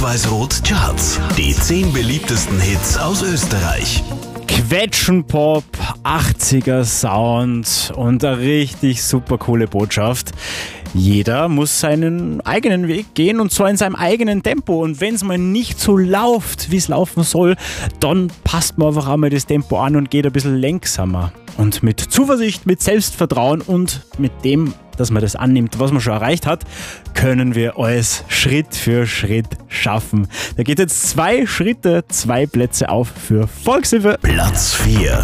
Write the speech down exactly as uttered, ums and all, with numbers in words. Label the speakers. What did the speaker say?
Speaker 1: Weiß-Rot Charts. Die zehn beliebtesten Hits aus Österreich.
Speaker 2: Quetschenpop, achtziger Sound und eine richtig super coole Botschaft. Jeder muss seinen eigenen Weg gehen und zwar in seinem eigenen Tempo. Und wenn es mal nicht so läuft, wie es laufen soll, dann passt man einfach einmal das Tempo an und geht ein bisschen langsamer. Und mit Zuversicht, mit Selbstvertrauen und mit dem, dass man das annimmt, was man schon erreicht hat, können wir alles Schritt für Schritt schaffen. Da geht jetzt zwei Schritte, zwei Plätze auf für Volkshilfe.
Speaker 1: Platz vier.